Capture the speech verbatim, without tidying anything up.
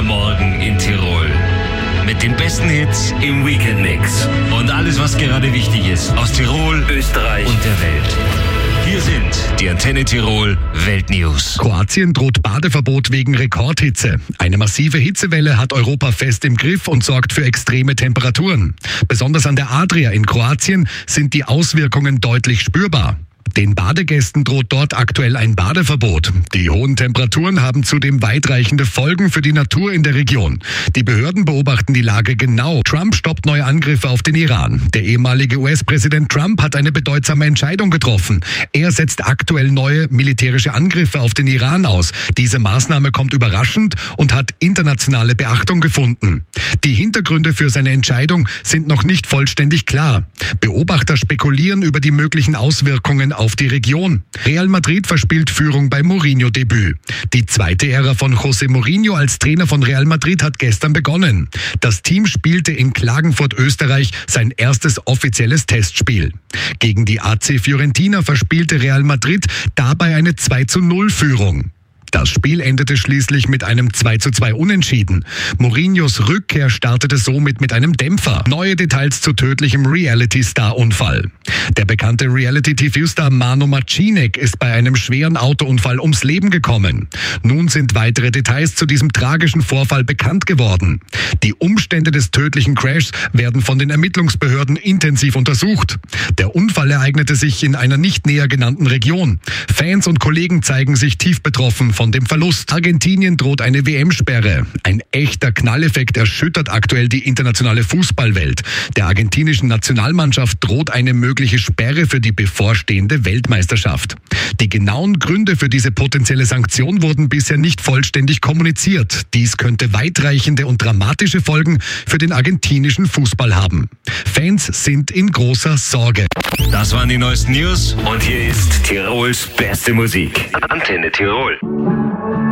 Morgen in Tirol. Mit den besten Hits im Weekend-Mix. Und alles, was gerade wichtig ist aus Tirol, Österreich und der Welt. Hier sind die Antenne Tirol Weltnews. Kroatien droht Badeverbot wegen Rekordhitze. Eine massive Hitzewelle hat Europa fest im Griff und sorgt für extreme Temperaturen. Besonders an der Adria in Kroatien sind die Auswirkungen deutlich spürbar. Den Badegästen droht dort aktuell ein Badeverbot. Die hohen Temperaturen haben zudem weitreichende Folgen für die Natur in der Region. Die Behörden beobachten die Lage genau. Trump stoppt neue Angriffe auf den Iran. Der ehemalige U S-Präsident Trump hat eine bedeutsame Entscheidung getroffen. Er setzt aktuell neue militärische Angriffe auf den Iran aus. Diese Maßnahme kommt überraschend und hat internationale Beachtung gefunden. Die Hintergründe für seine Entscheidung sind noch nicht vollständig klar. Beobachter spekulieren über die möglichen Auswirkungen auf die Region. Real Madrid verspielt Führung beim Mourinho-Debüt. Die zweite Ära von José Mourinho als Trainer von Real Madrid hat gestern begonnen. Das Team spielte in Klagenfurt, Österreich, sein erstes offizielles Testspiel. Gegen die A C Fiorentina verspielte Real Madrid dabei eine zwei zu null Führung. Das Spiel endete schließlich mit einem zwei zu zwei Unentschieden. Mourinhos Rückkehr startete somit mit einem Dämpfer. Neue Details zu tödlichem Reality-Star-Unfall. Der bekannte Reality-T V-Star Mano Marcinek ist bei einem schweren Autounfall ums Leben gekommen. Nun sind weitere Details zu diesem tragischen Vorfall bekannt geworden. Die Umstände des tödlichen Crashs werden von den Ermittlungsbehörden intensiv untersucht. Der Unfall ereignete sich in einer nicht näher genannten Region. Fans und Kollegen zeigen sich tief betroffen von dem Verlust. Argentinien droht eine W M-Sperre. Ein echter Knalleffekt erschüttert aktuell die internationale Fußballwelt. Der argentinischen Nationalmannschaft droht eine mögliche Sperre für die bevorstehende Weltmeisterschaft. Die genauen Gründe für diese potenzielle Sanktion wurden bisher nicht vollständig kommuniziert. Dies könnte weitreichende und dramatische Folgen für den argentinischen Fußball haben. Fans sind in großer Sorge. Das waren die neuesten News und hier ist Tirols beste Musik. Antenne Tirol.